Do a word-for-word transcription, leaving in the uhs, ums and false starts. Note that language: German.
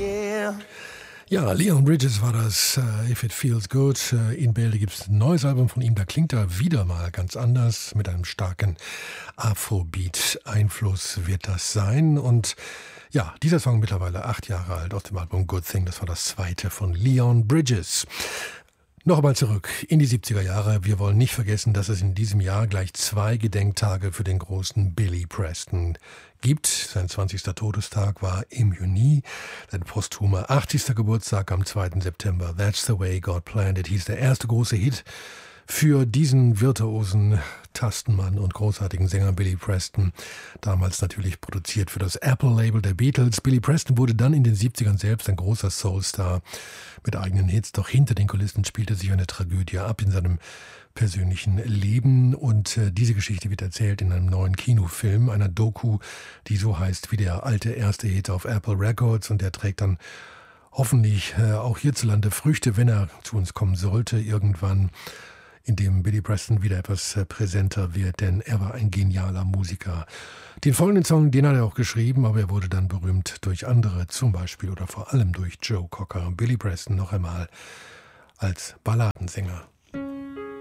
yeah. Ja, Leon Bridges war das, uh, If It Feels Good. Uh, in Bälde gibt es ein neues Album von ihm, da klingt er wieder mal ganz anders, mit einem starken Afrobeat-Einfluss wird das sein. Und ja, dieser Song mittlerweile acht Jahre alt aus dem Album Good Thing, das war das zweite von Leon Bridges. Noch einmal zurück in die siebziger Jahre. Wir wollen nicht vergessen, dass es in diesem Jahr gleich zwei Gedenktage für den großen Billy Preston gibt. Sein zwanzigster Todestag war im Juni. Sein posthumer achtzigster Geburtstag am zweiten September. That's the Way God Planned It hieß der erste große Hit für diesen virtuosen Tastenmann und großartigen Sänger Billy Preston. Damals natürlich produziert für das Apple-Label der Beatles. Billy Preston wurde dann in den siebzigern selbst ein großer Soulstar mit eigenen Hits. Doch hinter den Kulissen spielte sich eine Tragödie ab in seinem persönlichen Leben. Und äh, diese Geschichte wird erzählt in einem neuen Kinofilm, einer Doku, die so heißt wie der alte erste Hit auf Apple Records. Und der trägt dann hoffentlich äh, auch hierzulande Früchte, wenn er zu uns kommen sollte irgendwann, in dem Billy Preston wieder etwas präsenter wird, denn er war ein genialer Musiker. Den folgenden Song, den hat er auch geschrieben, aber er wurde dann berühmt durch andere, zum Beispiel oder vor allem durch Joe Cocker. Billy Preston noch einmal als Balladensänger.